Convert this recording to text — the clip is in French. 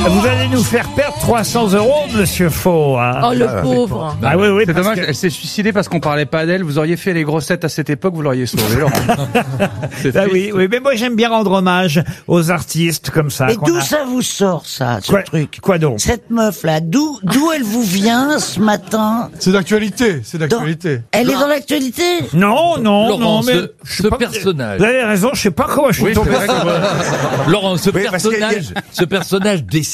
Vous allez nous faire perdre 300 €, monsieur Faux. Hein. Oh, le pauvre. Ah oui, oui. C'est parce dommage, que- elle s'est suicidée parce qu'on parlait pas d'elle. Vous auriez fait les grossettes à cette époque, vous l'auriez sauvée, Laurent. C'est Ah triste. oui, oui, mais moi j'aime bien rendre hommage aux artistes comme ça. Mais qu'on d'où a- ça vous sort, ça, ce Quoi, truc? quoi donc? Cette meuf-là, d'où elle vous vient ce matin? C'est d'actualité, c'est Dans- d'actualité. Elle est dans l'actualité? Non, non, Laurent, non, mais ce je sais pas- personnage. Vous avez raison, je sais pas comment je suis Oui, tombé. c'est vrai que- Laurent, ce Oui, parce qu'il y a- personnage